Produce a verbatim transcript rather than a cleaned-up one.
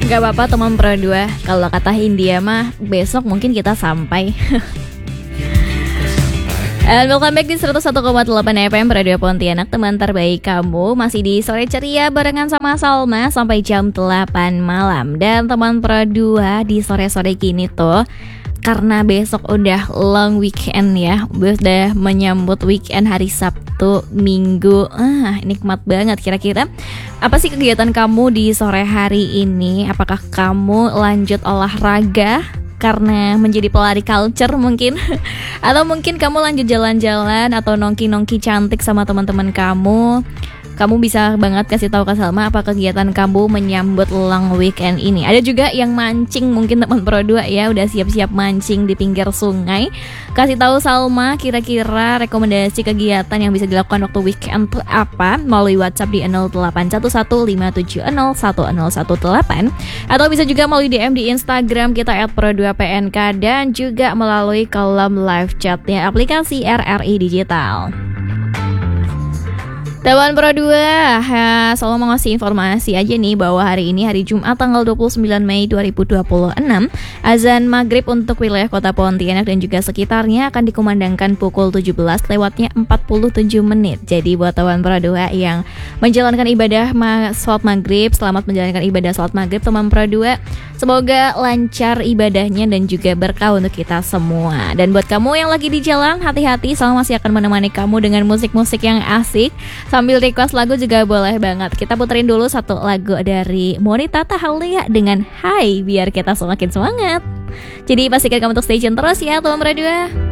Gak apa-apa teman Pro dua. Kalau kata Hindia mah besok mungkin kita sampai. And welcome back di seratus satu koma delapan F M Radio Pontianak, teman terbaik kamu. Masih di sore ceria barengan sama Salma sampai jam delapan malam. Dan teman Pro dua di sore-sore gini tuh, karena besok udah long weekend ya, udah menyambut weekend hari Sabtu, Minggu. Ah, nikmat banget. Kira-kira apa sih kegiatan kamu di sore hari ini? Apakah kamu lanjut olahraga karena menjadi pelari culture mungkin? Atau mungkin kamu lanjut jalan-jalan atau nongki-nongki cantik sama teman-teman kamu? Kamu bisa banget kasih tahu ke Salma apa kegiatan kamu menyambut long weekend ini. Ada juga yang mancing mungkin teman Pro dua ya, udah siap-siap mancing di pinggir sungai. Kasih tahu Salma kira-kira rekomendasi kegiatan yang bisa dilakukan waktu weekend tuh apa melalui WhatsApp di nol delapan satu satu lima tujuh nol satu nol satu delapan, atau bisa juga melalui D M di Instagram kita et pro dua p n k, dan juga melalui kolom live chatnya aplikasi R R I Digital. Teman Pro dua, ya, selalu mau ngasih informasi aja nih bahwa hari ini hari Jumat tanggal dua puluh sembilan Mei dua ribu dua puluh enam, azan maghrib untuk wilayah kota Pontianak dan juga sekitarnya akan dikumandangkan pukul tujuh belas lewatnya empat puluh tujuh menit. Jadi buat teman Pro dua yang menjalankan ibadah ma- sholat maghrib, selamat menjalankan ibadah sholat maghrib teman Pro dua. Semoga lancar ibadahnya dan juga berkah untuk kita semua. Dan buat kamu yang lagi di jalan, hati-hati, Salma masih akan menemani kamu dengan musik-musik yang asik. Sambil request lagu juga boleh banget. Kita puterin dulu satu lagu dari Monita Tahalia dengan Hai, biar kita semakin semangat. Jadi pastikan kamu untuk stay tune terus ya teman Pro dua.